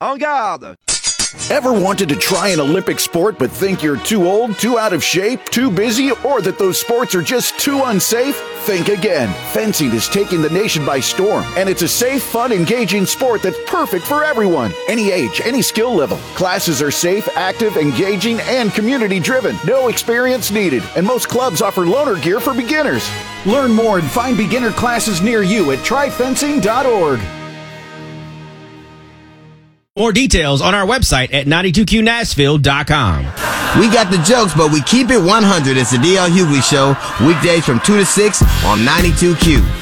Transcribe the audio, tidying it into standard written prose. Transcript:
En garde! Ever wanted to try an Olympic sport but think you're too old, too out of shape, too busy, or that those sports are just too unsafe? Think again. Fencing is taking the nation by storm, and it's a safe, fun, engaging sport that's perfect for everyone. Any age, any skill level. Classes are safe, active, engaging, and community-driven. No experience needed, and most clubs offer loaner gear for beginners. Learn more and find beginner classes near you at tryfencing.org. More details on our website at 92qnashville.com. We got the jokes, but we keep it 100. It's the D.L. Hughley Show, weekdays from 2 to 6 on 92Q.